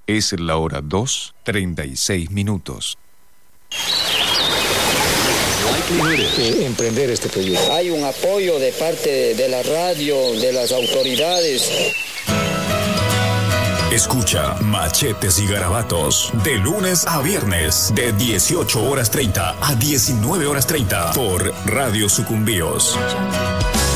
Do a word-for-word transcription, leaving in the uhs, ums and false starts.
Es la hora dos, treinta y seis minutos. De emprender este proyecto. Hay un apoyo de parte de la radio, de las autoridades. Escucha Machetes y Garabatos de lunes a viernes de dieciocho horas treinta a diecinueve horas treinta por Radio Sucumbíos.